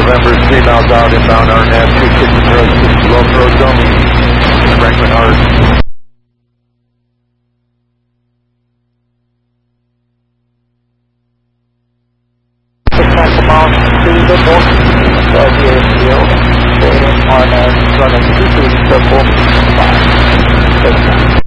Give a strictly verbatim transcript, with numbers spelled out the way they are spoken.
November, three miles out, inbound R N F, two Kitchen Road, six Low Road, only Franklin Hart. Six miles to the north of the airfield, on a running two two circle five.